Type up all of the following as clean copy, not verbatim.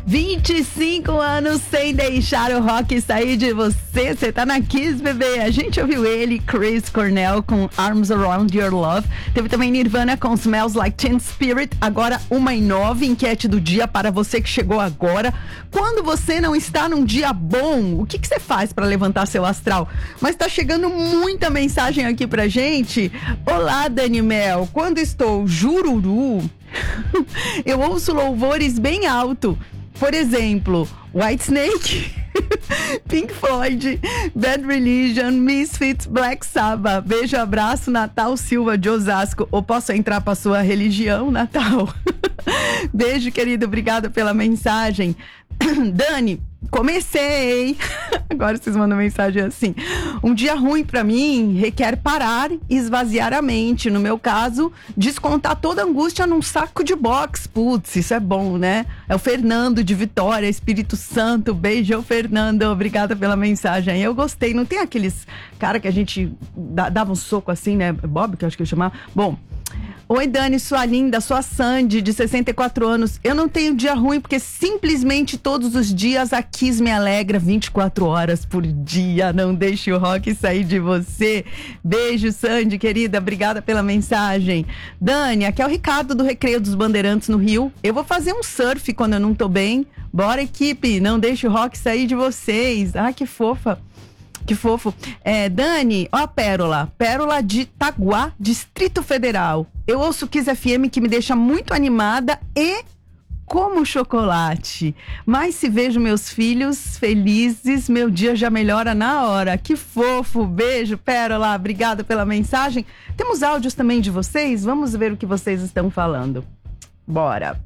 25 anos sem deixar o rock sair de você. Você tá na Kiss, bebê. A gente ouviu ele, Chris Cornell, com Arms Around Your Love. Teve também Nirvana com Smells Like Teen Spirit. Agora 1:09, enquete do dia para você que chegou agora. Quando você não está num dia bom, o que você faz para levantar seu astral? Mas tá chegando muita mensagem aqui pra gente. Olá, Dani Mel. Quando estou jururu, eu ouço louvores bem alto. Por exemplo, Whitesnake, Pink Floyd, Bad Religion, Misfits, Black Sabbath. Beijo, abraço, Natal Silva de Osasco. Ou posso entrar pra sua religião, Natal? Beijo, querido, obrigada pela mensagem. Dani, comecei. Agora vocês mandam mensagem assim. Um dia ruim pra mim requer parar e esvaziar a mente. No meu caso, descontar toda a angústia num saco de boxe. Putz, isso é bom, né? É o Fernando de Vitória, Espírito Santo. Beijo, Fernando. Obrigada pela mensagem. Eu gostei. Não tem aqueles cara que a gente dava um soco assim, né? Bob, que eu acho que eu chamava. Bom. Oi, Dani, sua linda, sua Sandy, de 64 anos. Eu não tenho dia ruim, porque simplesmente todos os dias a Kiss me alegra 24 horas por dia. Não deixe o rock sair de você. Beijo, Sandy, querida. Obrigada pela mensagem. Dani, aqui é o Ricardo do Recreio dos Bandeirantes no Rio. Eu vou fazer um surf quando eu não tô bem. Bora, equipe. Não deixe o rock sair de vocês. Ah, que fofa. Que fofo. Dani, ó a Pérola. Pérola de Itaguá, Distrito Federal. Eu ouço Kiss FM, que me deixa muito animada e como chocolate. Mas se vejo meus filhos felizes, meu dia já melhora na hora. Que fofo. Beijo, Pérola. Obrigada pela mensagem. Temos áudios também de vocês? Vamos ver o que vocês estão falando. Bora.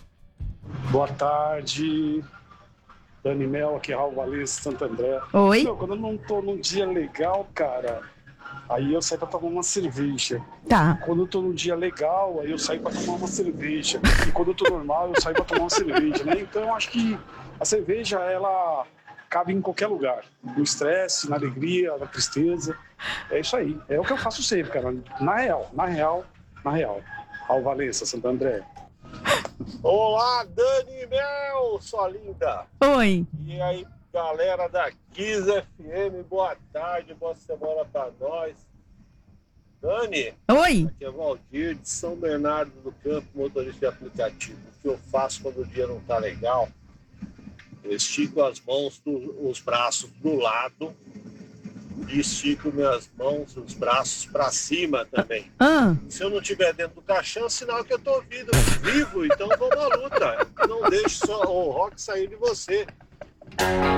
Boa tarde. Dani Mel, aqui é Raul Valência, Santo André. Oi. Meu, quando eu não tô num dia legal, cara, aí eu saio pra tomar uma cerveja. Tá. Quando eu tô num dia legal, aí eu saio pra tomar uma cerveja. E quando eu tô normal, eu saio pra tomar uma cerveja, né? Então eu acho que a cerveja, ela cabe em qualquer lugar. No estresse, na alegria, na tristeza. É isso aí. É o que eu faço sempre, cara. Na real. Raul Valência, Santo André. Olá, Dani Mel, sua linda. Oi. E aí, galera da Kiss FM, boa tarde, boa semana pra nós. Dani, Oi. aqui é Valdir, de São Bernardo do Campo, motorista de aplicativo. O que eu faço quando o dia não tá legal? Eu estico as mãos, os braços do lado e estico minhas mãos, os braços pra cima também. Se eu não estiver dentro do caixão, é sinal que eu tô vivo, então vamos à luta. Não deixe só o rock sair de você.